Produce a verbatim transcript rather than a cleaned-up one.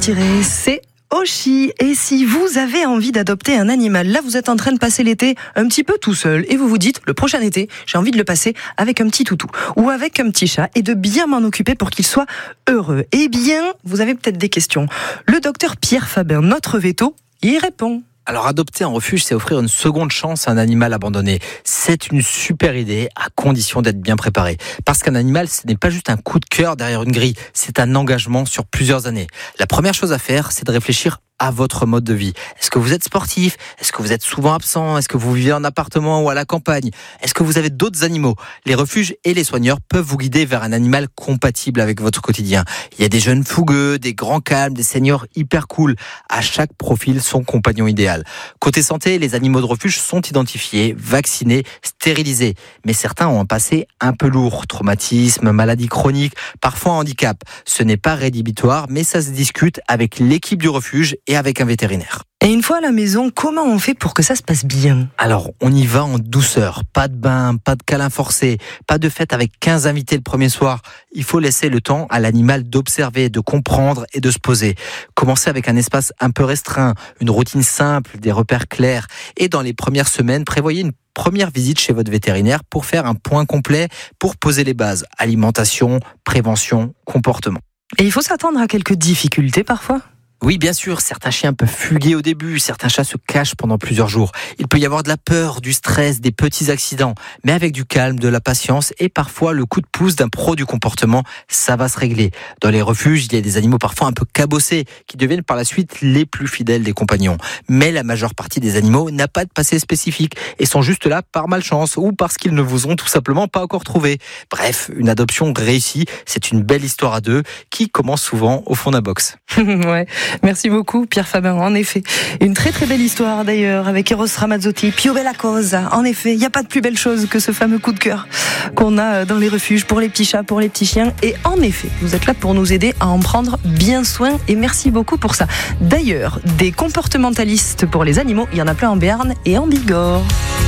tirer, c'est Oshi. Et si vous avez envie d'adopter un animal, là vous êtes en train de passer l'été un petit peu tout seul et vous vous dites, le prochain été, j'ai envie de le passer avec un petit toutou ou avec un petit chat et de bien m'en occuper pour qu'il soit heureux. Eh bien, vous avez peut-être des questions. Le docteur Pierre Faber, notre véto, y répond. Alors adopter un refuge, c'est offrir une seconde chance à un animal abandonné. C'est une super idée, à condition d'être bien préparé. Parce qu'un animal, ce n'est pas juste un coup de cœur derrière une grille, c'est un engagement sur plusieurs années. La première chose à faire, c'est de réfléchir à votre mode de vie. Est-ce que vous êtes sportif ? Est-ce que vous êtes souvent absent ? Est-ce que vous vivez en appartement ou à la campagne ? Est-ce que vous avez d'autres animaux ? Les refuges et les soigneurs peuvent vous guider vers un animal compatible avec votre quotidien. Il y a des jeunes fougueux, des grands calmes, des seniors hyper cool. À chaque profil, son compagnon idéal. Côté santé, les animaux de refuge sont identifiés, vaccinés, stérilisés. Mais certains ont un passé un peu lourd. Traumatisme, maladie chronique, parfois handicap. Ce n'est pas rédhibitoire, mais ça se discute avec l'équipe du refuge et avec un vétérinaire. Et une fois à la maison, comment on fait pour que ça se passe bien ? Alors, on y va en douceur. Pas de bain, pas de câlin forcé, pas de fête avec quinze invités le premier soir. Il faut laisser le temps à l'animal d'observer, de comprendre et de se poser. Commencez avec un espace un peu restreint, une routine simple, des repères clairs. Et dans les premières semaines, prévoyez une première visite chez votre vétérinaire pour faire un point complet, pour poser les bases. Alimentation, prévention, comportement. Et il faut s'attendre à quelques difficultés parfois ? Oui, bien sûr, certains chiens peuvent fuguer au début, certains chats se cachent pendant plusieurs jours. Il peut y avoir de la peur, du stress, des petits accidents. Mais avec du calme, de la patience et parfois le coup de pouce d'un pro du comportement, ça va se régler. Dans les refuges, il y a des animaux parfois un peu cabossés qui deviennent par la suite les plus fidèles des compagnons. Mais la majeure partie des animaux n'a pas de passé spécifique et sont juste là par malchance ou parce qu'ils ne vous ont tout simplement pas encore trouvé. Bref, une adoption réussie, c'est une belle histoire à deux qui commence souvent au fond d'un box. Ouais. Merci beaucoup Pierre Faber, en effet. Une très très belle histoire d'ailleurs avec Eros Ramazzotti, Più bella cosa. En effet, il n'y a pas de plus belle chose que ce fameux coup de cœur qu'on a dans les refuges pour les petits chats, pour les petits chiens. Et en effet, vous êtes là pour nous aider à en prendre bien soin et merci beaucoup pour ça. D'ailleurs, des comportementalistes pour les animaux, il y en a plein en Béarn et en Bigorre.